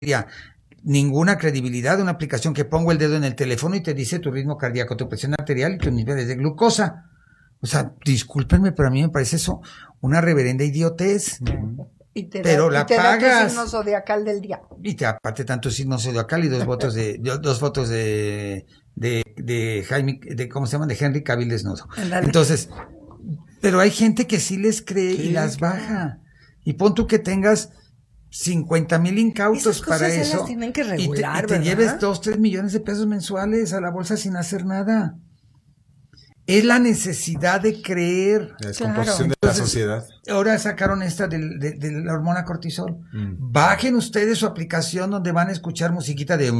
diría, ninguna credibilidad de una aplicación que pongo el dedo en el teléfono y te dice tu ritmo cardíaco, tu presión arterial y tus niveles de glucosa. O sea, discúlpenme, pero a mí me parece eso una reverenda idiotez. Pero la pagas. Da tu signo zodiacal del día. Y te aparte tanto signo zodiacal y dos fotos de Jaime, ¿cómo se llama? De Henry Cavill desnudo. Andale. Entonces, pero hay gente que sí les cree y las baja. Y pon tú que tengas 50,000 incautos para eso. Las tienen que regular, y te lleves 2-3 millones de pesos mensuales a la bolsa sin hacer nada. Es la necesidad de creer. La descomposición de la sociedad. Ahora sacaron esta de la hormona cortisol. Bajen ustedes su aplicación donde van a escuchar musiquita de...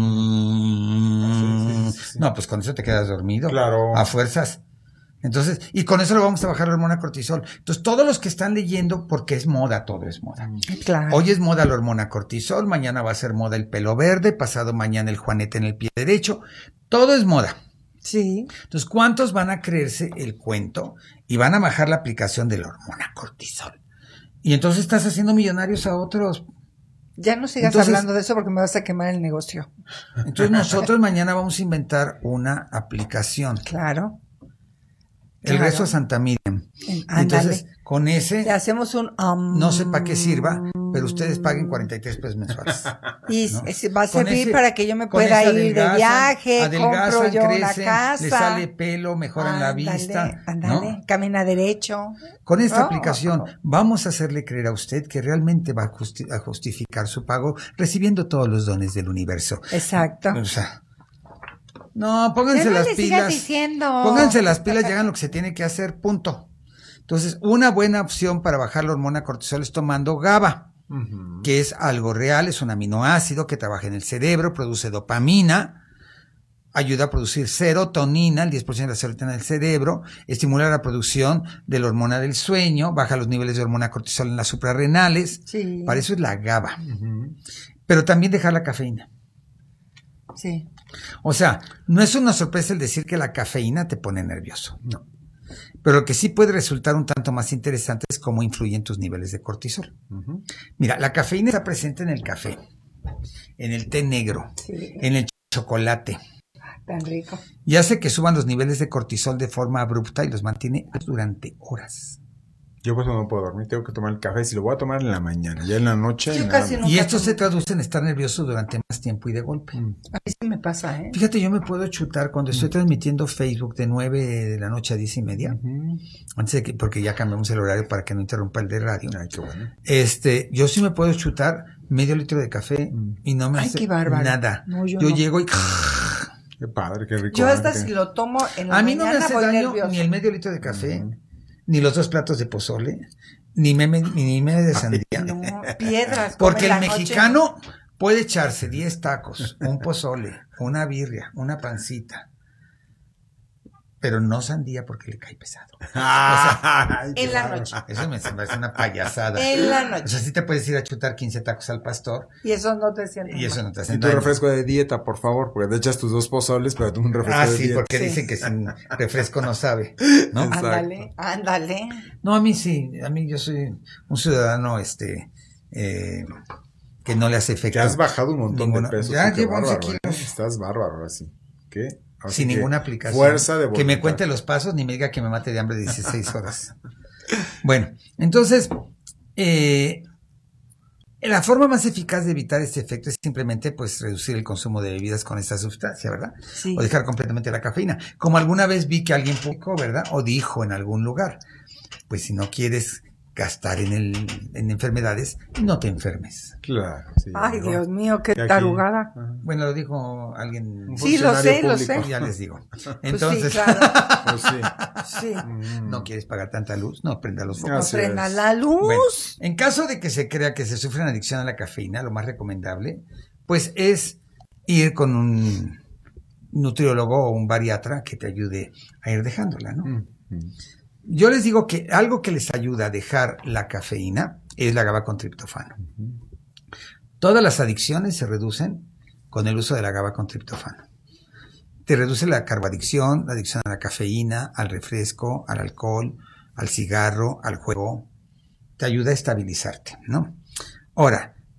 Sí. No, pues con eso te quedas dormido. Claro. A fuerzas. Entonces, y con eso lo vamos a bajar la hormona cortisol. Entonces, todos los que están leyendo, porque es moda, todo es moda. Claro. Hoy es moda la hormona cortisol, mañana va a ser moda el pelo verde, pasado mañana el juanete en el pie derecho. Todo es moda. Sí. Entonces, ¿cuántos van a creerse el cuento y van a bajar la aplicación de la hormona cortisol? Y entonces estás haciendo millonarios a otros. Ya no sigas hablando de eso porque me vas a quemar el negocio. Entonces nosotros mañana vamos a inventar una aplicación. Claro. El rezo a Santa Miriam. Entonces, con ese... Le hacemos un... no sé para qué sirva, pero ustedes paguen 43 pesos mensuales. Y ¿no? va a servir para que yo me pueda ir de viaje, compro yo crecen, una casa. Les sale pelo, mejoran la vista. Ándale, ¿no? Camina derecho. Con esta aplicación vamos a hacerle creer a usted que realmente va a justificar su pago recibiendo todos los dones del universo. Exacto. O sea... No, pónganse las pilas. Pónganse las pilas y hagan lo que se tiene que hacer, punto. Entonces, una buena opción para bajar la hormona cortisol es tomando GABA, que es algo real, es un aminoácido que trabaja en el cerebro, produce dopamina, ayuda a producir serotonina, el 10% de la serotonina del cerebro, estimula la producción de la hormona del sueño, baja los niveles de hormona cortisol en las suprarrenales. Sí. Para eso es la GABA. Pero también dejar la cafeína. Sí. O sea, no es una sorpresa el decir que la cafeína te pone nervioso, no. Pero lo que sí puede resultar un tanto más interesante es cómo influyen tus niveles de cortisol. Mira, la cafeína está presente en el café, en el té negro, en el chocolate. Tan rico. Y hace que suban los niveles de cortisol de forma abrupta y los mantiene durante horas. Yo pues no puedo dormir, tengo que tomar el café, si lo voy a tomar en la mañana, ya en la noche. Yo casi y esto se traduce en estar nervioso durante más tiempo y de golpe. A mí sí me pasa, ¿eh? Fíjate, yo me puedo chutar cuando estoy transmitiendo Facebook de 9 de la noche a 10:30, antes de que, porque ya cambiamos el horario para que no interrumpa el de radio. Ay, qué bueno. Yo sí me puedo chutar medio litro de café y no me hace nada. No, yo llego y... Qué padre, qué rico. Yo hasta si lo tomo en la mañana a mí no me hace daño nervioso. Ni el medio litro de café, ni los 2 platos de pozole, ni medio de sandía. No, piedras. Porque el mexicano puede echarse 10 tacos, un pozole, una birria, una pancita, pero no sandía porque le cae pesado. O sea, en la noche. Eso me parece una payasada. En la noche. O sea, sí te puedes ir a chutar 15 tacos al pastor. Y eso no te siente Y tu refresco de dieta, por favor, porque te echas tus 2 pozoles, pero tú un refresco de dieta. Sí, porque dicen que sin refresco no sabe, ¿no? Ándale. No, a mí sí, yo soy un ciudadano, que no le hace efecto. Te has bajado un montón de pesos. Ya llevo 11 kilos. Estás bárbaro, ahora sí. ¿Qué? Así sin ninguna aplicación. Fuerza de voluntad. Que me cuente los pasos ni me diga que me mate de hambre 16 horas. Bueno, entonces, la forma más eficaz de evitar este efecto es simplemente pues reducir el consumo de bebidas con esta sustancia, ¿verdad? Sí. O dejar completamente la cafeína. Como alguna vez vi que alguien publicó, ¿verdad? O dijo en algún lugar, pues si no quieres gastar en enfermedades, no te enfermes. Claro. Sí, ay, Dios mío, qué tarugada. Bueno, lo dijo alguien. Sí, lo sé. Ya les digo. Entonces, pues sí, claro. Pues sí. No quieres pagar tanta luz, no prenda los focos. No prenda la luz. Bueno, en caso de que se crea que se sufre una adicción a la cafeína, lo más recomendable, pues es ir con un nutriólogo o un bariatra que te ayude a ir dejándola, ¿no? Yo les digo que algo que les ayuda a dejar la cafeína es la GABA con triptofano. Todas las adicciones se reducen con el uso de la GABA con triptofano. Te reduce la carboadicción, la adicción a la cafeína, al refresco, al alcohol, al cigarro, al juego. Te ayuda a estabilizarte, ¿no? Ahora,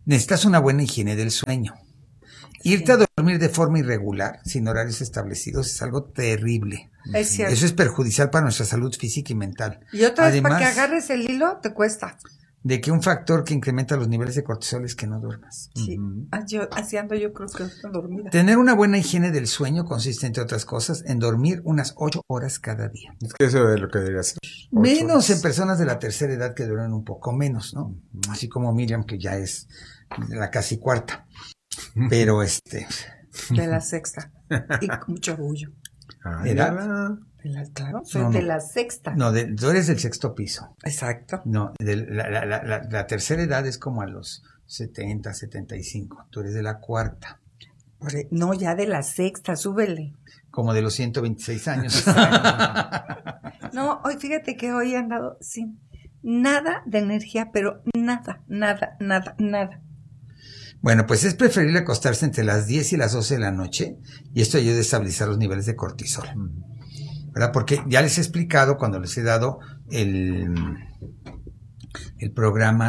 necesitas una buena higiene del sueño. Irte a dormir de forma irregular, sin horarios establecidos, es algo terrible. Es cierto. Eso es perjudicial para nuestra salud física y mental. Y otra vez, Además, para que agarres el hilo, te cuesta. De que un factor que incrementa los niveles de cortisol es que no duermas. Sí, así ando yo creo que estoy dormida. Tener una buena higiene del sueño consiste, entre otras cosas, en dormir unas 8 horas cada día. Es que eso es lo que debería ser. Menos en personas de la tercera edad que duermen un poco menos, ¿no? Así como Miriam, que ya es la casi cuarta. Pero De la sexta. Y con mucho orgullo. ¿edad? Claro, soy de la sexta. No, tú eres del sexto piso. Exacto. No, la tercera edad es como a los 70, 75. Tú eres de la cuarta. No, ya de la sexta, súbele. Como de los 126 años. No, hoy fíjate que hoy he andado sin nada de energía, pero nada. Bueno, pues es preferible acostarse entre las 10 y las 12 de la noche y esto ayuda a estabilizar los niveles de cortisol. ¿Verdad? Porque ya les he explicado cuando les he dado el programa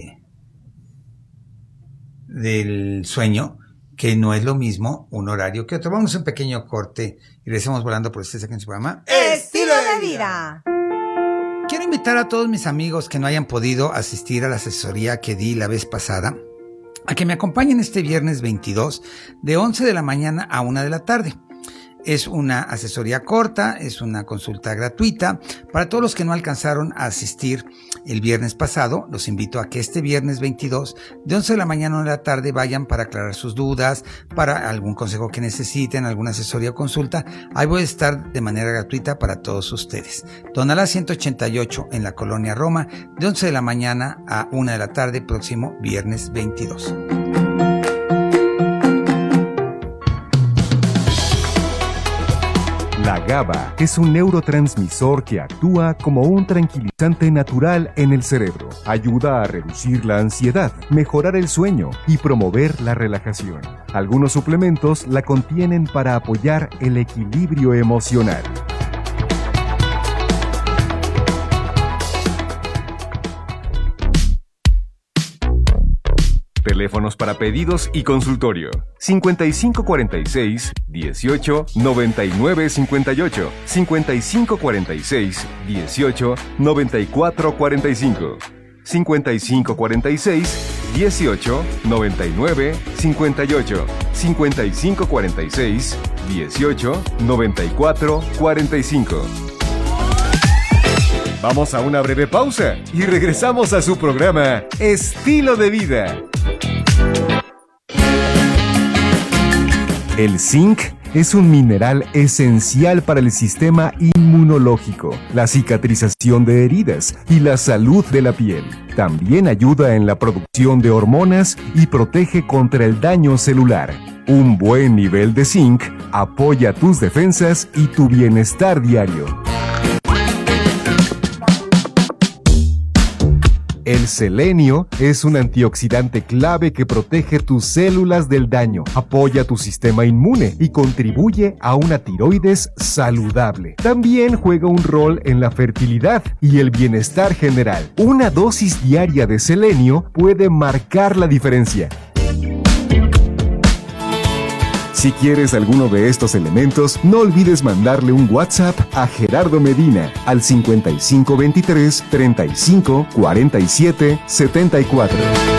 del sueño, que no es lo mismo un horario que otro. Vamos a un pequeño corte y regresamos volando por este en su programa Estilo de Vida. Quiero invitar a todos mis amigos que no hayan podido asistir a la asesoría que di la vez pasada a que me acompañen este viernes 22 de 11 de la mañana a 1 de la tarde. Es una asesoría corta, es una consulta gratuita. Para todos los que no alcanzaron a asistir el viernes pasado, los invito a que este viernes 22, de 11 de la mañana a 1 de la tarde, vayan para aclarar sus dudas, para algún consejo que necesiten, alguna asesoría o consulta. Ahí voy a estar de manera gratuita para todos ustedes. Tonalá 188 en la Colonia Roma, de 11 de la mañana a 1 de la tarde, próximo viernes 22. La GABA es un neurotransmisor que actúa como un tranquilizante natural en el cerebro. Ayuda a reducir la ansiedad, mejorar el sueño y promover la relajación. Algunos suplementos la contienen para apoyar el equilibrio emocional. Teléfonos para pedidos y consultorio: 5546-18-9958, 5546-18-9445, 5546-18-9958, 5546-18-9445. Vamos a una breve pausa y regresamos a su programa Estilo de Vida. El zinc es un mineral esencial para el sistema inmunológico, la cicatrización de heridas y la salud de la piel. También ayuda en la producción de hormonas y protege contra el daño celular. Un buen nivel de zinc apoya tus defensas y tu bienestar diario. El selenio es un antioxidante clave que protege tus células del daño, apoya tu sistema inmune y contribuye a una tiroides saludable. También juega un rol en la fertilidad y el bienestar general. Una dosis diaria de selenio puede marcar la diferencia. Si quieres alguno de estos elementos, no olvides mandarle un WhatsApp a Gerardo Medina al 5523 35 47 74.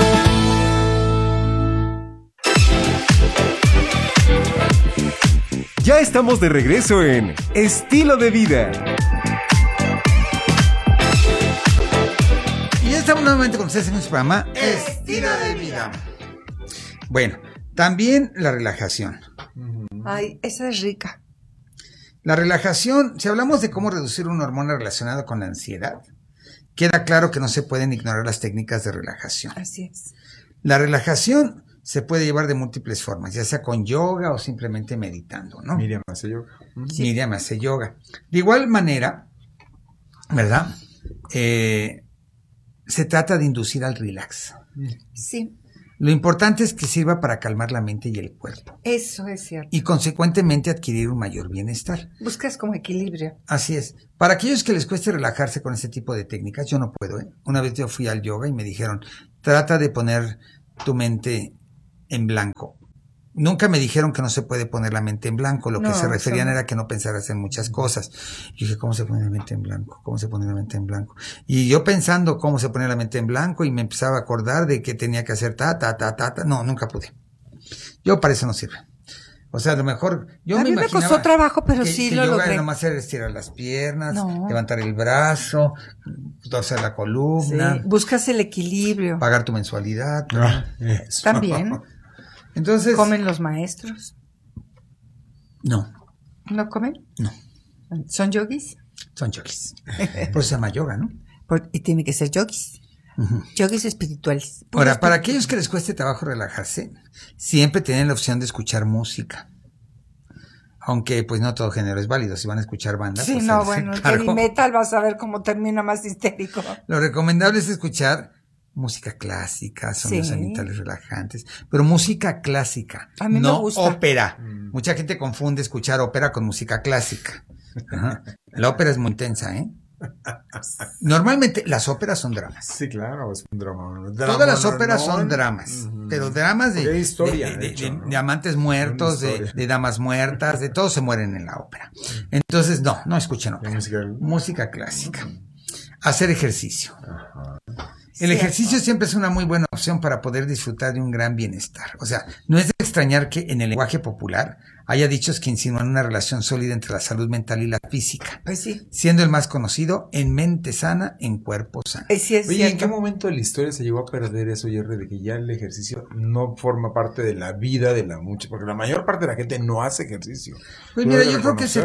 Ya estamos de regreso en Estilo de Vida. Y ya estamos nuevamente con ustedes en su programa Estilo de Vida. Bueno, también la relajación. Ay, esa es rica. La relajación, si hablamos de cómo reducir una hormona relacionada con la ansiedad, queda claro que no se pueden ignorar las técnicas de relajación. Así es. La relajación se puede llevar de múltiples formas, ya sea con yoga o simplemente meditando, ¿no? Miriam hace yoga. Sí. Miriam hace yoga. De igual manera, ¿verdad? Se trata de inducir al relax. Sí. Lo importante es que sirva para calmar la mente y el cuerpo. Eso es cierto. Y consecuentemente adquirir un mayor bienestar. Buscas como equilibrio. Así es. Para aquellos que les cueste relajarse con este tipo de técnicas, yo no puedo, ¿eh? Una vez yo fui al yoga y me dijeron, trata de poner tu mente en blanco. Nunca me dijeron que no se puede poner la mente en blanco. Lo que se referían era que no pensaras en muchas cosas. Y dije, ¿cómo se pone la mente en blanco? ¿Cómo se pone la mente en blanco? Y yo pensando cómo se pone la mente en blanco y me empezaba a acordar de que tenía que hacer No, nunca pude. Yo para eso no sirve. O sea, a lo mejor yo a mí me costó trabajo, pero sí lo logré. Que nomás era estirar las piernas, levantar el brazo, torcer la columna. Sí. Buscas el equilibrio. Pagar tu mensualidad. También. Entonces, ¿comen los maestros? No. ¿No comen? No. ¿Son yogis? Son yogis. Por eso se llama yoga, ¿no? Y tiene que ser yogis. Yogis espirituales. Ahora, para aquellos que les cueste trabajo relajarse, siempre tienen la opción de escuchar música. Aunque, pues, no todo género es válido. Si van a escuchar bandas. Sí, pues, no, bueno, el heavy metal vas a ver cómo termina más histérico. Lo recomendable es escuchar música clásica, sonidos ambientales relajantes, pero música clásica, a mí no me gusta. Ópera. Mucha gente confunde escuchar ópera con música clásica. Ajá. La ópera es muy intensa, ¿eh? Normalmente las óperas son dramas. Sí, claro, es un drama. Todas las óperas son dramas, pero dramas de historia, de amantes muertos, de damas muertas, de todos se mueren en la ópera. Entonces, no escuchen ópera. Música clásica. Hacer ejercicio. Ajá. El ejercicio siempre es una muy buena opción para poder disfrutar de un gran bienestar. O sea, no es de extrañar que en el lenguaje popular haya dichos que insinúan una relación sólida entre la salud mental y la física. Pues sí. Siendo el más conocido, en mente sana, en cuerpo sano. Sí, es Oye, cierto. ¿en qué momento de la historia se llegó a perder eso, Jerry, de que ya el ejercicio no forma parte de la vida de la mucha? Porque la mayor parte de la gente no hace ejercicio. Pues mira, yo creo que se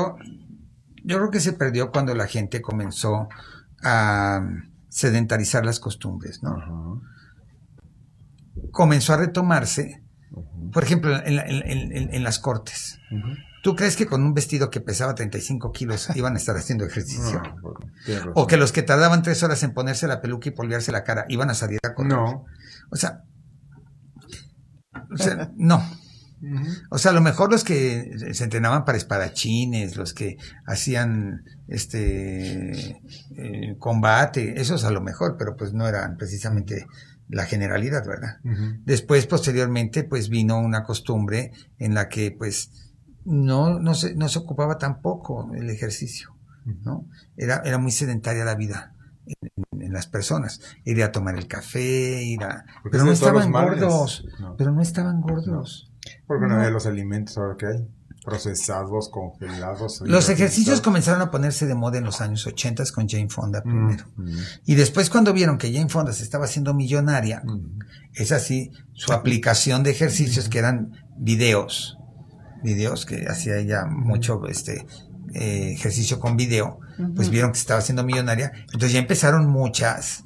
perdió cuando la gente comenzó a sedentarizar las costumbres, ¿no? Uh-huh. Comenzó a retomarse, por ejemplo, en las cortes. Uh-huh. ¿Tú crees que con un vestido que pesaba 35 kilos iban a estar haciendo ejercicio? No, ¿O que los que tardaban 3 horas en ponerse la peluca y polvearse la cara iban a salir a correr? No. O sea, no. O sea, a lo mejor los que se entrenaban para espadachines, los que hacían combate, esos a lo mejor, pero pues no eran precisamente la generalidad, ¿verdad? Uh-huh. Después, posteriormente, pues vino una costumbre en la que pues no se ocupaba tampoco el ejercicio, ¿no? Era muy sedentaria la vida en las personas. Ir a tomar el café, pero no estaban gordos. No. Pero no estaban gordos. Porque no había los alimentos ahora que hay, procesados, congelados. Los ejercicios comenzaron a ponerse de moda en los años 80 con Jane Fonda primero. Y después cuando vieron que Jane Fonda se estaba haciendo millonaria, es así, su aplicación de ejercicios que eran videos que hacía ella mucho ejercicio con video, pues vieron que se estaba haciendo millonaria, entonces ya empezaron muchas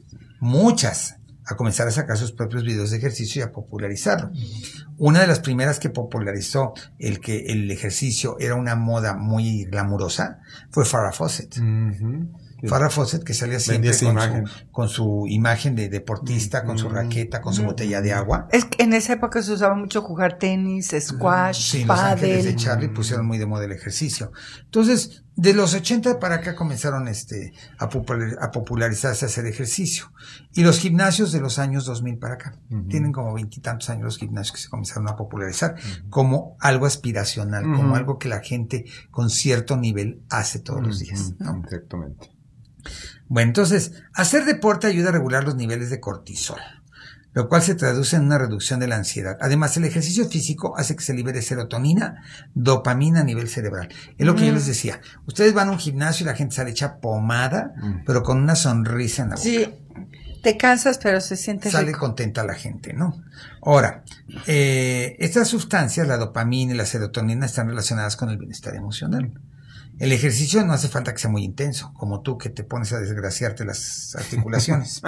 a comenzar a sacar sus propios videos de ejercicio y a popularizarlo. Una de las primeras que popularizó que el ejercicio era una moda muy glamurosa fue Farrah Fawcett. Uh-huh. Farrah Fawcett, que salía siempre con su imagen de deportista, con su raqueta, con su botella de agua. Es que en esa época se usaba mucho jugar tenis, squash, sí, pádel. Los Ángeles de Charlie pusieron muy de moda el ejercicio. Entonces, de los 80 para acá comenzaron a popularizarse a hacer ejercicio. Y los gimnasios de los años 2000 para acá. Uh-huh. Tienen como 20 y tantos años los gimnasios que se comenzaron a popularizar como algo aspiracional, como algo que la gente con cierto nivel hace todos los días, ¿no? Exactamente. Bueno, entonces, hacer deporte ayuda a regular los niveles de cortisol, lo cual se traduce en una reducción de la ansiedad. Además, el ejercicio físico hace que se libere serotonina, dopamina a nivel cerebral. Es lo que yo les decía. Ustedes van a un gimnasio y la gente sale hecha pomada, pero con una sonrisa en la boca. Sí, te cansas, pero se siente sale rico. Contenta la gente, ¿no? Ahora, estas sustancias, la dopamina y la serotonina, están relacionadas con el bienestar emocional. El ejercicio no hace falta que sea muy intenso, como tú que te pones a desgraciarte las articulaciones.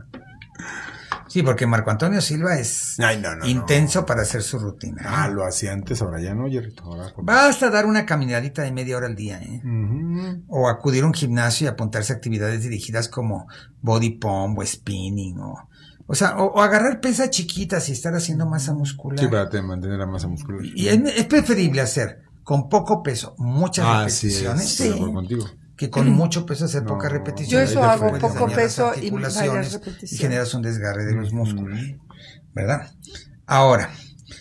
Sí, porque Marco Antonio Silva es intenso para hacer su rutina. Lo hacía antes, ahora ya no, Jerry. Basta dar una caminadita de media hora al día, Uh-huh. O acudir a un gimnasio y apuntarse a actividades dirigidas como body pump o spinning, o agarrar pesas chiquitas y estar haciendo masa muscular. Sí, para mantener la masa muscular. Y es preferible hacer con poco peso muchas repeticiones que con mucho peso hacer pocas repeticiones. Yo eso hago, poco peso y varias y repeticiones. generas un desgarre de los músculos. ¿verdad? Ahora,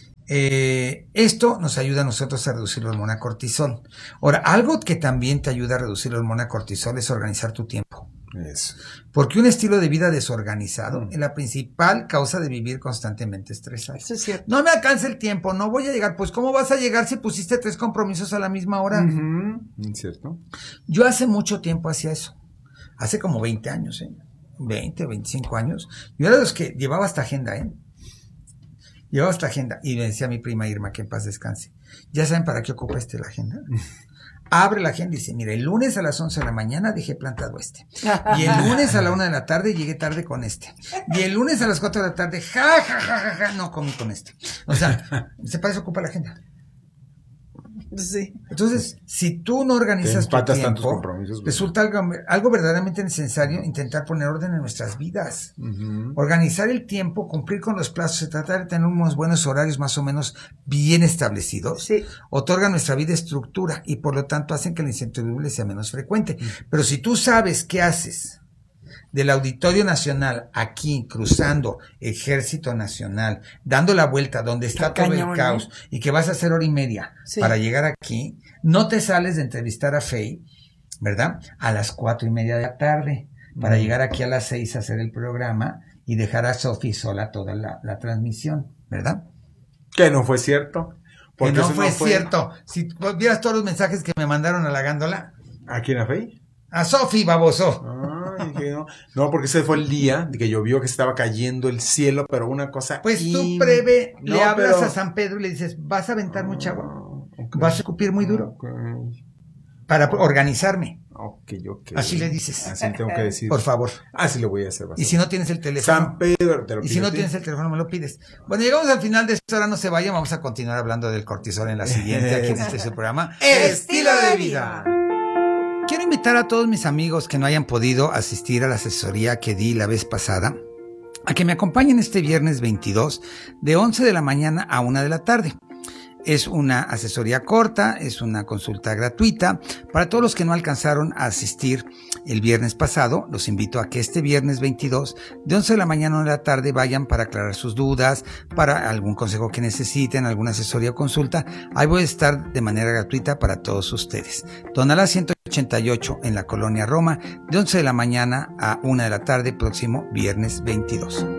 esto nos ayuda a nosotros a reducir la hormona cortisol. Ahora, algo que también te ayuda a reducir la hormona cortisol es organizar tu tiempo. Eso. Porque un estilo de vida desorganizado es la principal causa de vivir constantemente estresado. Eso es cierto. No me alcanza el tiempo, no voy a llegar. Pues, ¿cómo vas a llegar si pusiste 3 compromisos a la misma hora? ¿Cierto? Yo hace mucho tiempo hacía eso. Hace como 20 años, 20, 25 años. Yo era de los que llevaba esta agenda, Llevaba esta agenda. Y me decía mi prima Irma, que en paz descanse. ¿Ya saben para qué ocupa la agenda? Abre la agenda y dice, mira, el lunes a las 11 de la mañana dejé plantado y el lunes a la 1 de la tarde llegué tarde con y el lunes a las 4 de la tarde, no comí con O sea, para eso ocupa la agenda. Sí. Entonces, si tú no organizas tu tiempo, resulta algo verdaderamente necesario intentar poner orden en nuestras vidas. Organizar el tiempo, cumplir con los plazos, tratar de tener unos buenos horarios más o menos bien establecidos, otorga a nuestra vida estructura y por lo tanto hacen que la incertidumbre sea menos frecuente. Pero si tú sabes qué haces del Auditorio Nacional aquí cruzando Ejército Nacional, dando la vuelta donde está todo el caos y que vas a hacer 1:30 para llegar aquí, no te sales de entrevistar a Fey, ¿verdad? A las 4:30 de la tarde para llegar aquí a las 6 a hacer el programa y dejar a Sofi sola toda la transmisión, ¿verdad? Que no fue cierto. Que no fue cierto. Si vieras todos los mensajes que me mandaron halagándola. ¿A quién, a Fey? A Sofi, baboso. No, porque ese fue el día de que llovió, que estaba cayendo el cielo, pero una cosa... Pues tú le hablas a San Pedro y le dices, vas a aventar mucha agua, vas a escupir muy duro, para organizarme. Así le dices. Así tengo que decir. Por favor. Así lo voy a hacer. Y si no tienes el teléfono. San Pedro, te lo pido. Y si no tienes el teléfono, me lo pides. Bueno, llegamos al final de esta hora, no se vayan, vamos a continuar hablando del cortisol en la siguiente, aquí en este su programa. Estilo de vida. Quiero invitar a todos mis amigos que no hayan podido asistir a la asesoría que di la vez pasada a que me acompañen este viernes 22 de 11 de la mañana a 1 de la tarde. Es una asesoría corta, es una consulta gratuita. Para todos los que no alcanzaron a asistir el viernes pasado, los invito a que este viernes 22 de 11 de la mañana a 1 de la tarde vayan para aclarar sus dudas, para algún consejo que necesiten, alguna asesoría o consulta. Ahí voy a estar de manera gratuita para todos ustedes. Tonalá 188 en la Colonia Roma, de 11 de la mañana a 1 de la tarde, próximo viernes 22.